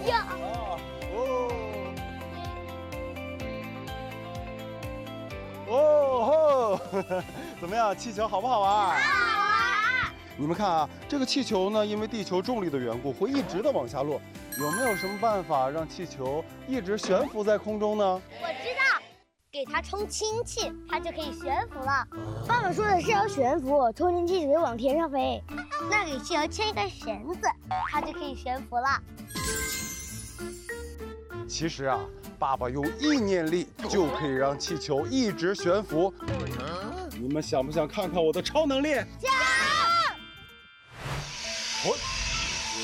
呀！ 哦吼，怎么样？气球好不好玩？ 好玩！ 你们看啊，这个气球呢，因为地球重力的缘故，会一直的往下落。有没有什么办法让气球一直悬浮在空中呢？ 我知道，给它充氢气，它就可以悬浮了。爸爸说的是要悬浮，充氢气只会往天上飞。那给气球牵一根绳子，它就可以悬浮了。 其实啊，爸爸用意念力就可以让气球一直悬浮。你们想不想看看我的超能力？ 想！